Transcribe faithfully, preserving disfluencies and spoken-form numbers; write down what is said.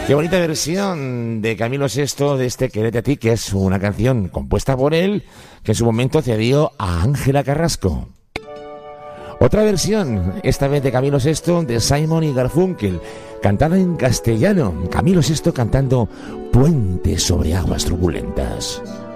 Qué bonita versión de Camilo Sesto de este Quédate a ti, que es una canción compuesta por él, que en su momento cedió a Ángela Carrasco. Otra versión, esta vez de Camilo Sesto, de Simon y Garfunkel, cantada en castellano. Camilo Sesto cantando Puente sobre aguas turbulentas.